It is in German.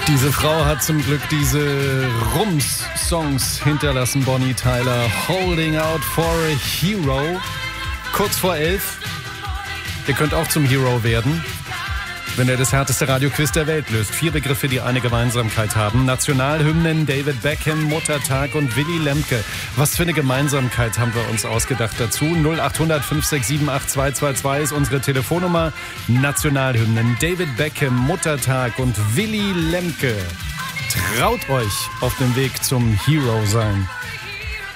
Diese Frau hat zum Glück diese Rums-Songs hinterlassen, Bonnie Tyler. Holding Out for a Hero. Kurz vor 11. Ihr könnt auch zum Hero werden, wenn ihr das härteste Radioquiz der Welt löst. 4 Begriffe, die eine Gemeinsamkeit haben. Nationalhymnen, David Beckham, Muttertag und Willy Lemke. Was für eine Gemeinsamkeit haben wir uns ausgedacht dazu? 0800 567 8222 ist unsere Telefonnummer. Nationalhymnen, David Beckham, Muttertag und Willy Lemke. Traut euch auf dem Weg zum Hero sein.